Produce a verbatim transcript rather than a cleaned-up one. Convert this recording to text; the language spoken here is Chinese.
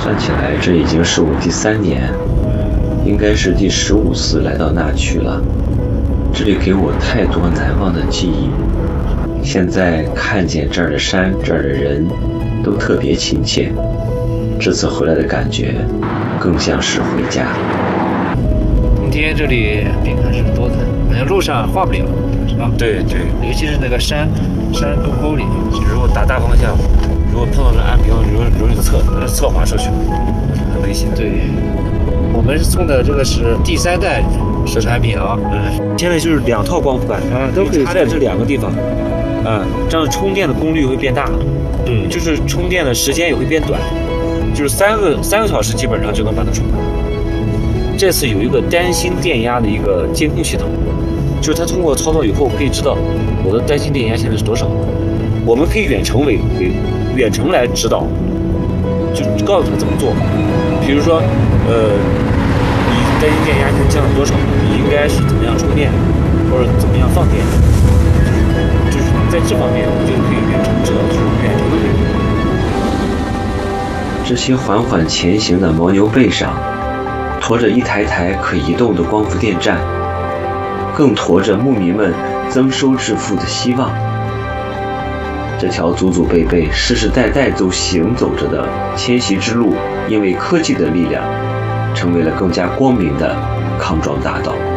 算起来，这已经是我第三年，应该是第十五次来到那曲了。这里给我太多难忘的记忆。现在看见这儿的山，这儿的人，都特别亲切。这次回来的感觉，更像是回家。 冬天这里冰还是多的，好像路上化不了，是吧？ 对对， 尤其是那个山山沟沟里， 如果打大方向，如果碰到这岸边，容容易侧侧滑出去，很危险。 对，我们送的这个是第三代是产品啊， 嗯，现在就是两套光伏板啊，都可以插在这两个地方，啊，这样充电的功率会变大， 嗯， 就是充电的时间也会变短，就是三个三个小时基本上就能把它充满。这次有一个单芯电压的一个监控系统，就是它通过操作以后可以知道我的单芯电压现在是多少，我们可以远程为为远程来指导，就告诉他怎么做。比如说，呃，你单芯电压现在降了多少，你应该是怎么样充电，或者怎么样放电，就是在这方面我就可以远程指导，就是远程的可以。 这些缓缓前行的牦牛背上，驮着一台台可移动的光伏电站，更驮着牧民们增收致富的希望。这条祖祖辈辈、世世代代都行走着的迁徙之路，因为科技的力量，成为了更加光明的康庄大道。